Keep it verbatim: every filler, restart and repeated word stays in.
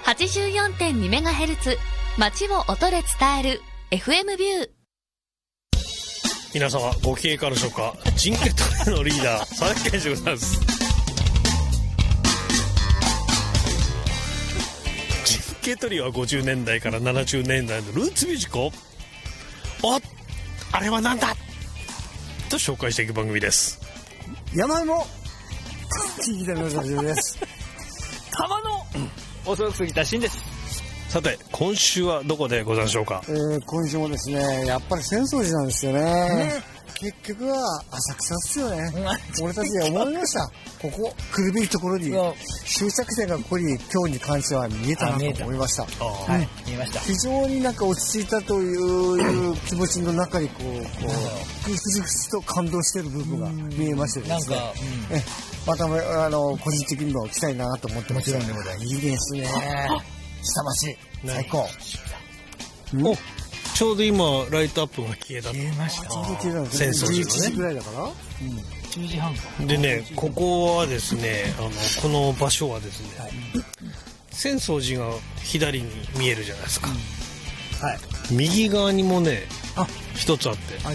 はちじゅうよんてんにメガヘルツ 街を音で伝える エフエム ビュー。 皆様ご機嫌いかがでしょうか。ジンケトレのリーダー佐々木健でございます。ジンケトリはごじゅうねんだいからななじゅうねんだいのルーツミュージックをおあれはなんだと紹介していく番組です。 山の地域でのラジオです。 浜の遅く過ぎたシンです。 さて今週はどこでございましょうか。 えー、今週もですねやっぱり浅草寺なんですよね、ね、結局は浅草ですよね、うん、俺たちは思いました。ここ来るべきところに終着点がここに今日に関しては見えたなと思いました。 はい、見えました。 非常になんか落ち着いたという気持ちの中にこうこうふつふつと感動している部分が見えましてですね、なんか、うん、えまたあの個人的にも来たいなと思ってます。もちろんでございます。いいですね。下町最高。 おちょうど今ライトアップが消えた。 消えました。ちょうど消えたんですね。じゅういちじぐらいだから。うん。 じゅうじはんか。 でねここはですねあのこの場所はですね、はい、浅草寺が左に見えるじゃないですか。うん、はい。右側にもね一つあって。